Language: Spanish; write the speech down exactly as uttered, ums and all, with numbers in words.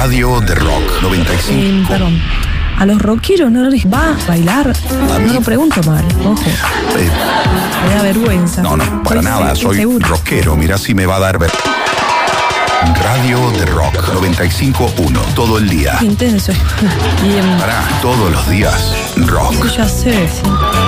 Radio de Rock noventa y cinco. Eh, perdón. A los rockeros no les va a bailar. A mí- No lo pregunto mal, ojo. Eh, Me da vergüenza. no, no, para Estoy nada. Soy segura. rockero. Mirá si me va a dar ver. Radio de Rock noventa y cinco punto uno. Todo el día. Intenso. Bien. Pará, todos los días. Rock. Ya sé, sí.